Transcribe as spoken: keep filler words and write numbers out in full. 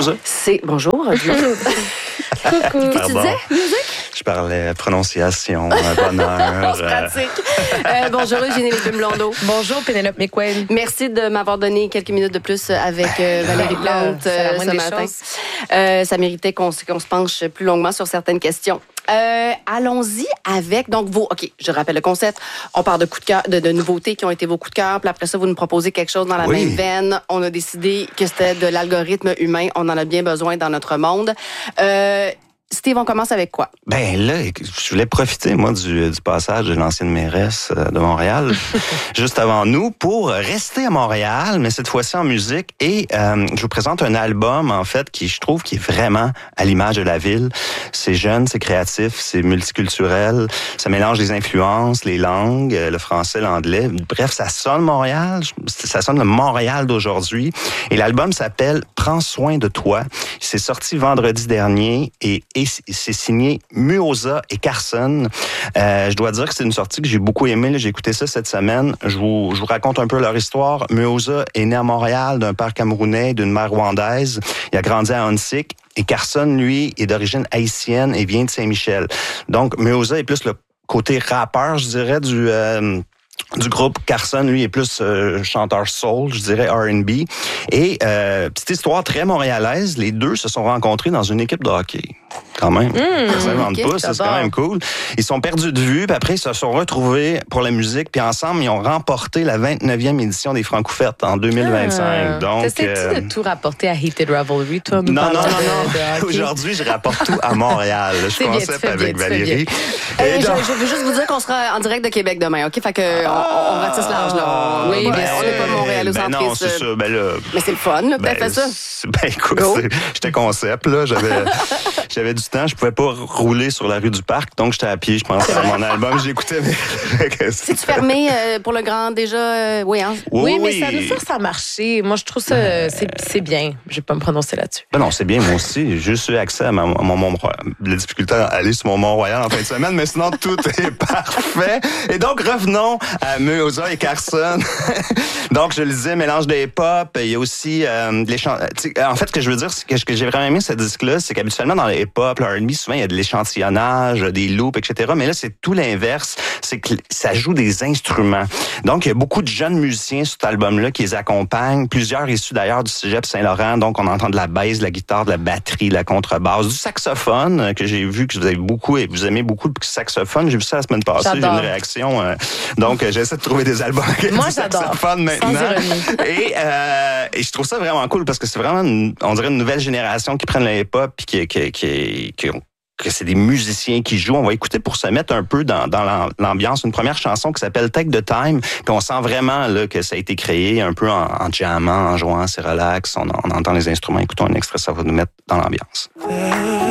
C'est... Bonjour. Coucou. Qu'est-ce que tu disais? Musique? Je parlais prononciation, bonheur. On se pratique. Euh, bonjour, Eugénie Blondeau. Bonjour, Pénélope McQuaid. Merci de m'avoir donné quelques minutes de plus avec euh, Valérie Plante euh, ce matin. Euh, ça méritait qu'on, qu'on se penche plus longuement sur certaines questions. Euh, allons-y avec, donc, vos... OK, je rappelle le concept. On parle de coups de cœur, de, de nouveautés qui ont été vos coups de cœur. Puis après ça, vous nous proposez quelque chose dans la oui. même veine. On a décidé que c'était de l'algorithme humain. On en a bien besoin dans notre monde. Euh, Steve, on commence avec quoi? Ben là, je voulais profiter, moi, du, du passage de l'ancienne mairesse de Montréal, juste avant nous, pour rester à Montréal, mais cette fois-ci en musique. Et euh, je vous présente un album, en fait, qui, je trouve, qui est vraiment à l'image de la ville. C'est jeune, c'est créatif, c'est multiculturel. Ça mélange les influences, les langues, le français, l'anglais. Bref, ça sonne Montréal. Ça sonne le Montréal d'aujourd'hui. Et l'album s'appelle « Prends soin de toi ». C'est sorti vendredi dernier et, et c'est signé Muoza et Carson. Euh, je dois dire que c'est une sortie que j'ai beaucoup aimée. Là, j'ai écouté ça cette semaine. Je vous, je vous raconte un peu leur histoire. Muoza est né à Montréal d'un père camerounais et d'une mère rwandaise. Il a grandi à Hansik. Et Carson, lui, est d'origine haïtienne et vient de Saint-Michel. Donc, Muoza est plus le côté rappeur, je dirais, du... Euh, du groupe. Carson, lui, est plus euh, chanteur soul, je dirais R and B. Et euh, petite histoire très montréalaise, les deux se sont rencontrés dans une équipe de hockey. Quand même. Mmh, ça s'invente okay, pas, ça, c'est quand même cool. Ils sont perdus de vue, puis après, ils se sont retrouvés pour la musique, puis ensemble, ils ont remporté la vingt-neuvième édition des Francouvertes en deux mille vingt-cinq. Ah, Donc, t'essaies-tu euh... de tout rapporter à Heated Revelry, toi? Non, non, non, non. Aujourd'hui, je rapporte tout à Montréal. Je concept avec bien, Valérie. Et donc... je, je veux juste vous dire qu'on sera en direct de Québec demain, OK? Fait que ah, on, on ratisse large, là. Oui, ben, on n'est pas montréalocentristes. Ben non, c'est ça. Ben là, mais c'est le fun, là, ben, fait ça. Ben écoute, j'étais concept, là. J'avais, j'avais du temps, je pouvais pas rouler sur la rue du Parc, donc j'étais à pied, je pense, à mon album, j'écoutais. Mais... C'est-tu fermé euh, pour le grand déjà? Euh, oui, hein? Oui, oui, mais ça nous force à marcher. Moi, je trouve ça, euh... c'est, c'est bien. Je vais pas me prononcer là-dessus. Ben non, c'est bien, moi aussi. J'ai juste eu accès à, ma, à mon Mont-Royal. La difficulté à aller sur mon Mont-Royal en fin de semaine, mais sinon, tout est parfait. Et donc, revenons à Muoza et Carson. Donc, je le disais, mélange de hip-hop. Il y a aussi euh, les chants. En fait, ce que je veux dire, c'est que ce que j'ai vraiment aimé ce disque-là, c'est qu'habituellement, dans le hip-hop, le R and B, souvent, il y a de l'échantillonnage, des loops, et cetera. Mais là, c'est tout l'inverse. C'est que ça joue des instruments. Donc, il y a beaucoup de jeunes musiciens sur cet album-là qui les accompagnent. Plusieurs issus d'ailleurs du Cégep Saint-Laurent. Donc, on entend de la basse, de la guitare, de la batterie, de la contrebasse, du saxophone, que j'ai vu que vous avez beaucoup et vous aimez beaucoup le saxophone. J'ai vu ça la semaine passée. J'adore. J'ai une réaction. Euh, donc, euh, j'essaie de trouver des albums avec Moi, du saxophone maintenant. Et, euh, et je trouve ça vraiment cool parce que c'est vraiment, une, on dirait, une nouvelle génération qui prennent le hip-hop et qui, qui, qui, qui, que c'est des musiciens qui jouent. On va écouter pour se mettre un peu dans, dans l'ambiance une première chanson qui s'appelle Take the Time. Puis on sent vraiment là, que ça a été créé un peu en, en jammant, en jouant, c'est relax. On, on entend les instruments. Écoutons un extrait, ça va nous mettre dans l'ambiance.